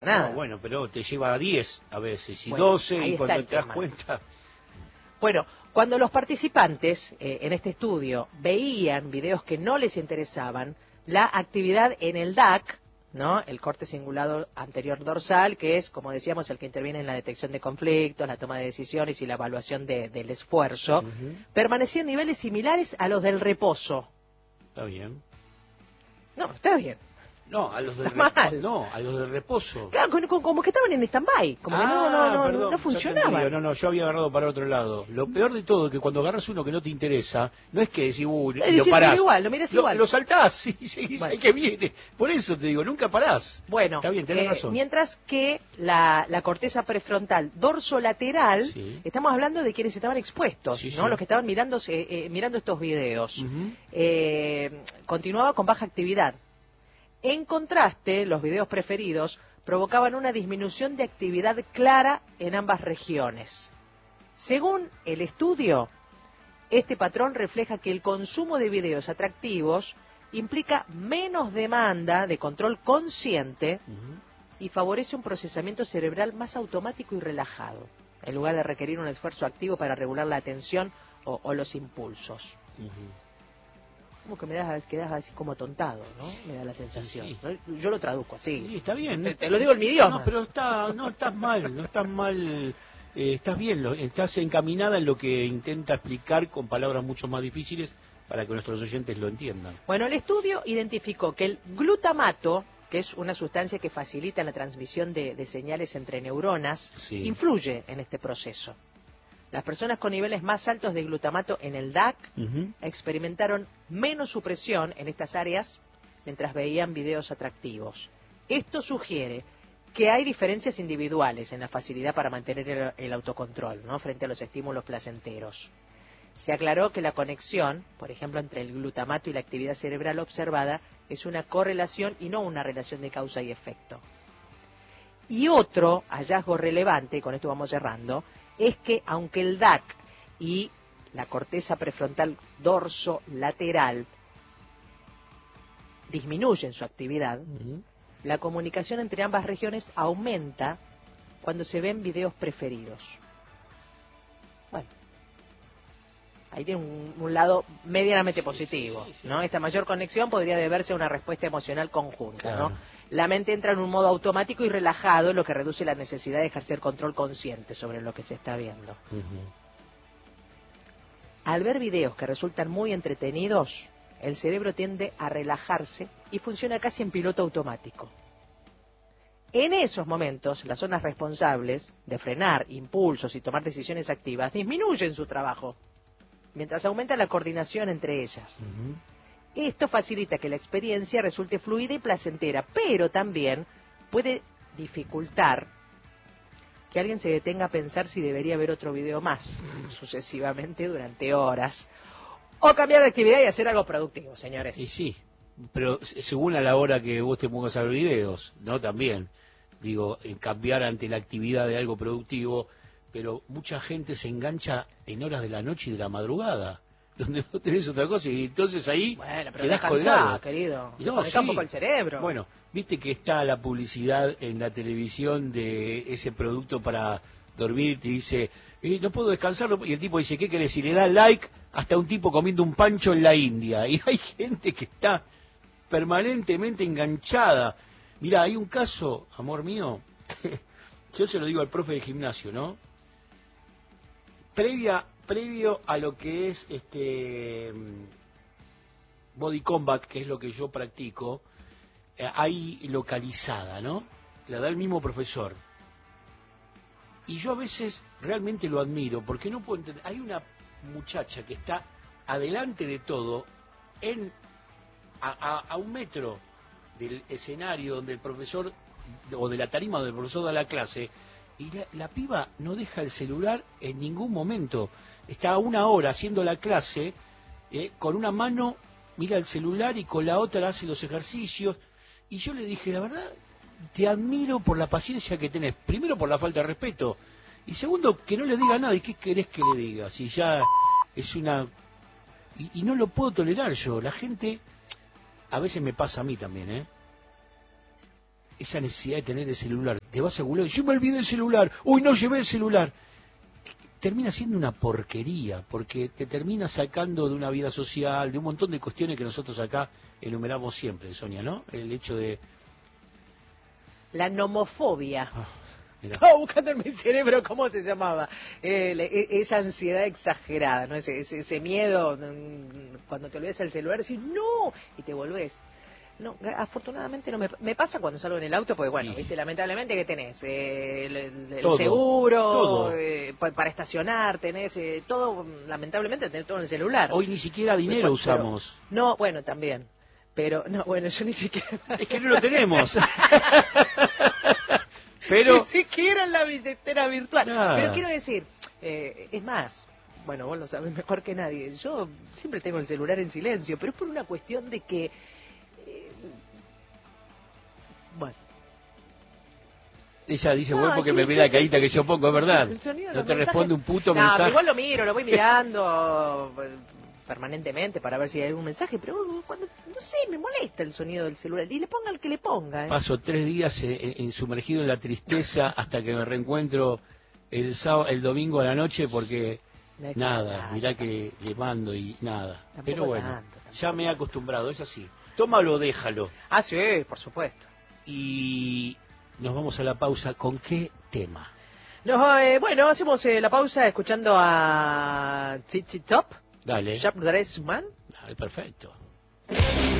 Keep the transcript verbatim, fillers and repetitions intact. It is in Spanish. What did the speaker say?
nada. No, bueno, pero te lleva a diez a veces, y bueno, doce, y cuando te das tema. cuenta... Bueno, cuando los participantes eh, en este estudio veían videos que no les interesaban, la actividad en el D A C, ¿no? El corte cingulado anterior dorsal, que es, como decíamos, el que interviene en la detección de conflictos, la toma de decisiones y la evaluación de, del esfuerzo, uh-huh. permanecía en niveles similares a los del reposo. Está bien. No, está bien. No, a los del reposo. No, a los del reposo. Claro, como, como que estaban en stand-by, como ah, que no, no, no, perdón, no funcionaban. No, no, yo había agarrado para otro lado. Lo peor de todo es que cuando agarras uno que no te interesa, no es que decís, uh, y lo parás. Igual, lo miras igual. Lo saltás y seguís bueno. al que viene. Por eso te digo, nunca parás. Bueno, está bien, tenés eh, razón. Mientras que la, la corteza prefrontal dorsolateral, sí. estamos hablando de quienes estaban expuestos, sí, ¿no? Sí. Los que estaban mirando, eh, eh, mirando estos videos. Uh-huh. eh, continuaba con baja actividad. En contraste, los videos preferidos provocaban una disminución de actividad clara en ambas regiones. Según el estudio, este patrón refleja que el consumo de videos atractivos implica menos demanda de control consciente uh-huh. y favorece un procesamiento cerebral más automático y relajado, en lugar de requerir un esfuerzo activo para regular la atención o, o los impulsos. Uh-huh. Como que me das, quedas así como tontado, ¿no? Me da la sensación. Sí, sí. Yo lo traduzco así. Sí, está bien. Te, te lo digo en mi idioma. No, pero está, no estás mal, no estás mal, eh, estás bien, lo, estás encaminada en lo que intenta explicar con palabras mucho más difíciles para que nuestros oyentes lo entiendan. Bueno, el estudio identificó que el glutamato, que es una sustancia que facilita la transmisión de, de señales entre neuronas, sí. influye en este proceso. Las personas con niveles más altos de glutamato en el D A C uh-huh. experimentaron menos supresión en estas áreas mientras veían videos atractivos. Esto sugiere que hay diferencias individuales en la facilidad para mantener el, el autocontrol, ¿no? frente a los estímulos placenteros. Se aclaró que la conexión, por ejemplo, entre el glutamato y la actividad cerebral observada es una correlación y no una relación de causa y efecto. Y otro hallazgo relevante, con esto vamos cerrando, es que aunque el D A C y la corteza prefrontal dorsolateral disminuyen su actividad, uh-huh. la comunicación entre ambas regiones aumenta cuando se ven videos preferidos. Bueno, ahí tiene un, un lado medianamente sí, positivo, sí, sí, sí. ¿no? Esta mayor conexión podría deberse a una respuesta emocional conjunta, claro. ¿no? La mente entra en un modo automático y relajado, lo que reduce la necesidad de ejercer control consciente sobre lo que se está viendo. Uh-huh. Al ver videos que resultan muy entretenidos, el cerebro tiende a relajarse y funciona casi en piloto automático. En esos momentos, las zonas responsables de frenar impulsos y tomar decisiones activas disminuyen su trabajo, mientras aumenta la coordinación entre ellas. Uh-huh. Esto facilita que la experiencia resulte fluida y placentera, pero también puede dificultar que alguien se detenga a pensar si debería ver otro video más, sucesivamente durante horas, o cambiar de actividad y hacer algo productivo, señores. Y sí, pero según a la hora que vos te pongas a ver videos, ¿no? También, digo, cambiar ante la actividad de algo productivo, pero mucha gente se engancha en horas de la noche y de la madrugada, donde no tenés otra cosa, y entonces ahí bueno, pero quedás colgado, querido. No, Desconectá sí. un poco el cerebro. Bueno, viste que está la publicidad en la televisión de ese producto para dormir, te dice, eh, no puedo descansar, y el tipo dice, ¿qué querés? Y le da like hasta un tipo comiendo un pancho en la India, y hay gente que está permanentemente enganchada. Mirá, hay un caso, amor mío, yo se lo digo al profe de gimnasio, ¿no? Previa, previo a lo que es este body combat, que es lo que yo practico, eh, hay localizada, ¿no? La da el mismo profesor. Y yo a veces realmente lo admiro, porque no puedo entender. Hay una muchacha que está adelante de todo, en a, a, a un metro del escenario donde el profesor, o de la tarima donde el profesor da la clase, y la, la piba no deja el celular en ningún momento. Está una hora haciendo la clase, eh, con una mano mira el celular y con la otra hace los ejercicios. Y yo le dije, la verdad, te admiro por la paciencia que tenés. Primero por la falta de respeto. Y segundo, que no le diga nada. ¿Y qué querés que le diga? Si ya es una... Y, y no lo puedo tolerar yo. La gente... A veces me pasa a mí también, ¿eh? esa necesidad de tener el celular. Te vas a Google, yo me olvidé el celular, uy, no llevé el celular. Termina siendo una porquería, porque te termina sacando de una vida social, de un montón de cuestiones que nosotros acá enumeramos siempre, Sonia, ¿no? El hecho de... La nomofobia. Ah, Estaba buscando en mi cerebro cómo se llamaba. Eh, le- esa ansiedad exagerada, ¿no? Ese, ese, ese miedo, mm, cuando te olvidas el celular, decís, ¡no! Y te volvés. No, afortunadamente no me, me pasa cuando salgo en el auto, porque bueno, Sí. viste, lamentablemente, ¿qué tenés? Eh, el, el- el Todo, seguro, todo. eh, pa- para estacionar, tenés eh, todo, lamentablemente tenés todo en el celular. Hoy ni siquiera dinero Pero- usamos. No, bueno, también. Pero, no, bueno, yo ni siquiera... Es que no lo tenemos. Pero... Ni siquiera en la billetera virtual. Nada. Pero quiero decir, eh, es más, bueno, vos lo sabés mejor que nadie, yo siempre tengo el celular en silencio, pero es por una cuestión de que... eh, bueno. Ella dice, No, bueno, porque es me que ve sí, la sí. carita que yo pongo, es verdad. El sonido de No los te mensajes- responde un puto No, pero mensaje. igual lo miro, lo voy mirando eh, permanentemente para ver si hay algún mensaje, pero cuando, no sé, me molesta el sonido del celular. Y le ponga el que le ponga. ¿eh? Paso tres días en, en- sumergido en la tristeza hasta que me reencuentro el sábado, el domingo a la noche porque No es nada, nada, mirá que le mando y nada. Tampoco Pero bueno, tanto, tampoco ya me he tanto. acostumbrado, es así. Tómalo, déjalo. Ah, sí, por supuesto. Y nos vamos a la pausa. ¿Con qué tema? No, eh, bueno, hacemos eh, la pausa escuchando a Titi Top, Dale. Jacques Dressman. Dale, perfecto.